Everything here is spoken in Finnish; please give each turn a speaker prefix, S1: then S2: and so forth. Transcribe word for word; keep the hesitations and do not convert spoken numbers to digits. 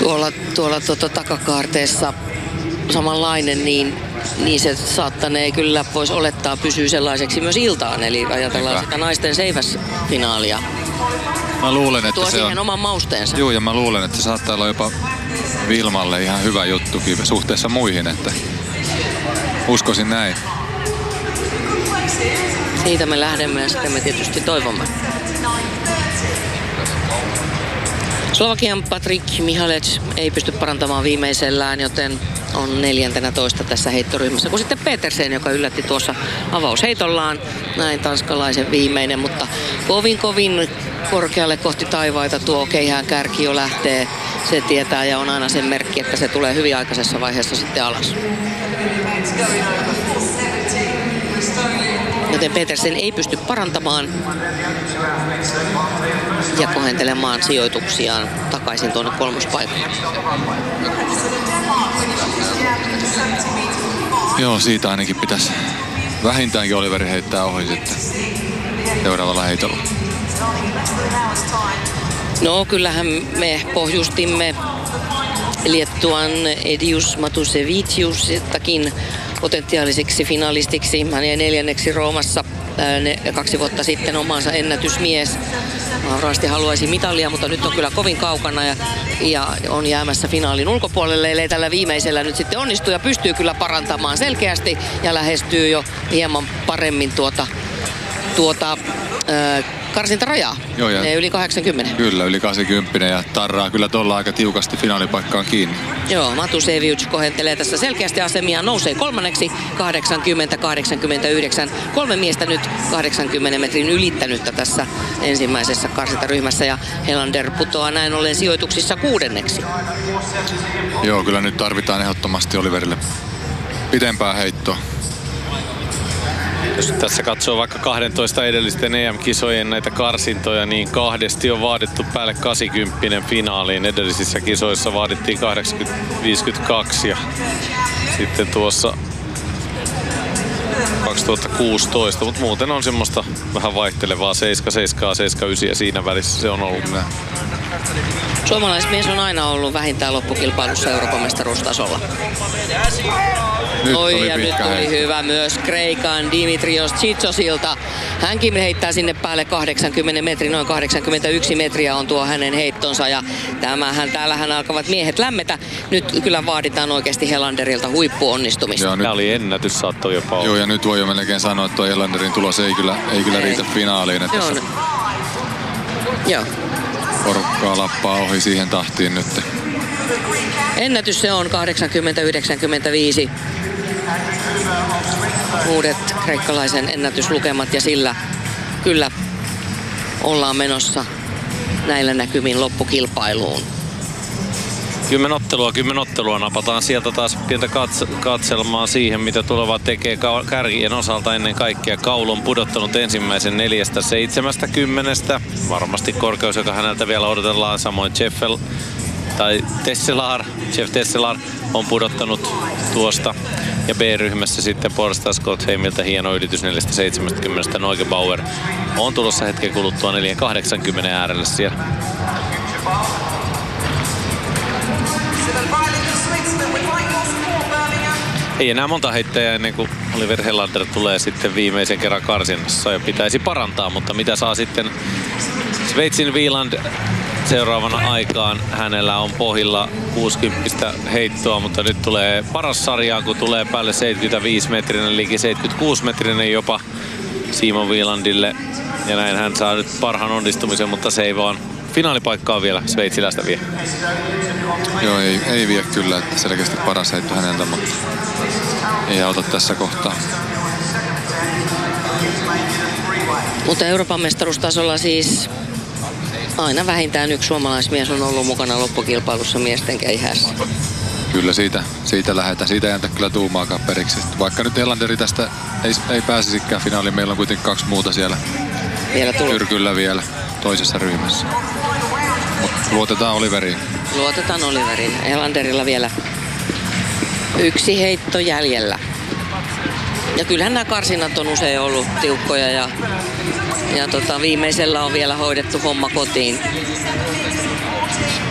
S1: tuolla, tuolla tuota, takakaarteessa samanlainen, niin, niin se saattanee kyllä, voisi olettaa, pysyy sellaiseksi myös iltaan. Eli ajatellaan
S2: Hyvä.
S1: sitä naisten seiväsfinaalia.
S2: Mä luulen, että
S1: Tuo
S2: se
S1: siihen
S2: on...
S1: oman mausteensa.
S2: Joo, ja mä luulen, että se saattaa olla jopa Vilmalle ihan hyvä juttukin suhteessa muihin, että uskoisin näin.
S1: Siitä me lähdemme ja sitten me tietysti toivomme. Slovakian Patrik Mihalec ei pysty parantamaan viimeisellään, joten on neljäntenä toista tässä heittoryhmässä. Kun sitten Petersen, joka yllätti tuossa avausheitollaan, näin tanskalaisen viimeinen, mutta kovin kovin korkealle kohti taivaita tuo keihään kärki jo lähtee. Se tietää ja on aina sen merkki, että se tulee hyvin aikaisessa vaiheessa sitten alas. Joten Petersen ei pysty parantamaan ja kohentelemaan sijoituksiaan takaisin tuonne kolmospaikalle.
S2: Joo, siitä ainakin pitäisi vähintäänkin Oliveri heittää ohi sitten seuraavalla heitolla.
S1: No kyllähän me pohjustimme Liettuan Edius Matuseviciustakin potentiaalisiksi finalistiksi. Hän jäi neljänneksi Roomassa ne, kaksi vuotta sitten omansa ennätysmies. Vauraasti haluaisi mitalia, mutta nyt on kyllä kovin kaukana ja, ja on jäämässä finaalin ulkopuolelle, ellei tällä viimeisellä nyt sitten onnistu ja pystyy kyllä parantamaan selkeästi ja lähestyy jo hieman paremmin tuota, tuota äh, karsintarajaa.
S2: Joo, ja
S1: ne yli kahdeksankymmentä.
S2: Kyllä, yli kahdeksankymmentä ja tarraa kyllä tuolla aika tiukasti finaalipaikkaan kiinni.
S1: Joo, Matusevic kohentelee tässä selkeästi asemia, nousee kolmanneksi kahdeksankymmentä kahdeksankymmentäyhdeksän. Kolme miestä nyt kahdeksankymmenen metrin ylittänyttä tässä ensimmäisessä karsintaryhmässä ja Helander putoaa näin ollen sijoituksissa kuudenneksi.
S2: Joo, kyllä nyt tarvitaan ehdottomasti Oliverille pitempää heittoa.
S3: Jos tässä katsoo vaikka kahdentoista edellisten E M-kisojen näitä karsintoja, niin kahdesti on vaadittu päälle kahdeksankymmentä finaaliin. Edellisissä kisoissa vaadittiin kahdeksankymmentä viisikymmentäkaksi ja sitten tuossa kaksituhattakuusitoista, mutta muuten on semmoista vähän vaihtelevaa seitsemän seitsemän seitsemän yhdeksän ja siinä välissä se on ollut.
S1: Suomalaismies on aina ollut vähintään loppukilpailussa Euroopan mestaruustasolla.
S2: Nyt
S1: Oi, ja nyt
S2: pitkä
S1: tuli
S2: heitto.
S1: hyvä myös Kreikan Dimitrios Tsitsosilta. Hänkin heittää sinne päälle kahdeksankymmentä metrin, noin kahdeksankymmentäyksi metriä on tuo hänen heittonsa. Ja tämähän, täällähän alkavat miehet lämmetä. Nyt kyllä vaaditaan oikeasti Helanderilta huippuonnistumista.
S2: Joo, nyt,
S3: Tämä oli ennätys, saattoi jopa olla.
S2: joo, ja nyt voi jo melkein sanoa, että tuo Helanderin tulos ei kyllä, ei kyllä
S1: Ei.
S2: riitä finaaliin. Että
S1: Joo.
S2: tässä
S1: Joo.
S2: porukkaa lappaa ohi siihen tahtiin nyt.
S1: Ennätys se on kahdeksankymmentä yhdeksänkymmentäviisi. Uudet kreikkalaisen ennätyslukemat ja sillä kyllä ollaan menossa näillä näkymin loppukilpailuun.
S3: Kymmenottelua, kymmenottelua napataan sieltä taas pientä katse- katselmaa siihen, mitä tuleva tekee ka- kärkien osalta ennen kaikkea. Kaulu on pudottanut ensimmäisen neljästä seitsemästä kymmenestä. Varmasti korkeus, joka häneltä vielä odotellaan. Samoin Jeffel tai Tesselar, Jeff Tesselar on pudottanut tuosta. Ja B-ryhmässä sitten puolestaan Scott Heimiltä hieno ylitys neljästä seitsemänkymmentä. Neugebauer on tulossa hetken kuluttua neljä kahdeksankymmentä äärelle siellä. Ei enää monta heittäjää ennen kuin Oliver Helander tulee sitten viimeisen kerran karsinnassa ja pitäisi parantaa, mutta mitä saa sitten Sveitsin Wieland seuraavana aikaan. Hänellä on pohjilla kuusikymmentä heittoa, mutta nyt tulee paras sarjaan, kun tulee päälle seitsemänkymmentäviisi metrinen, liki seitsemänkymmentäkuusi metrinen jopa Simon Wielandille. Ja näin hän saa nyt parhaan onnistumisen, mutta se ei vaan finaalipaikkaa vielä sveitsiläistä vie.
S2: Joo, ei, ei vie kyllä, että selkeästi paras heitto häneltä, mutta ei auta tässä kohtaa.
S1: Mutta Euroopan mestaruustasolla siis aina vähintään yksi suomalaismies on ollut mukana loppukilpailussa miesten keihäässä.
S2: Kyllä siitä, siitä lähdetään. Siitä ei anta kyllä tuumaakaan periksi. Vaikka nyt Helanderi tästä ei, ei pääsisikään finaaliin, meillä on kuitenkin kaksi muuta siellä
S1: Vielä tullut.
S2: tyrkyllä vielä toisessa ryhmässä. Mutta luotetaan Oliveriin.
S1: Luotetaan Oliveriin. Helanderilla vielä yksi heitto jäljellä. Ja kyllähän nämä karsinnat on usein ollut tiukkoja ja, ja tota, viimeisellä on vielä hoidettu homma kotiin.